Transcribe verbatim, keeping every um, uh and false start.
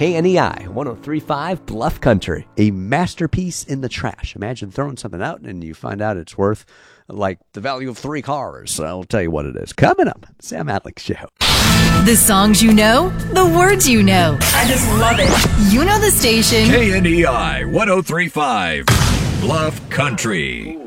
K N E I, one oh three point five Bluff Country. A masterpiece in the trash. Imagine throwing something out and you find out it's worth like the value of three cars. I'll tell you what it is. Coming up, Sam Atlick Show. The songs you know, the words you know. I just love it. You know the station. K N E I one oh three point five Bluff Country.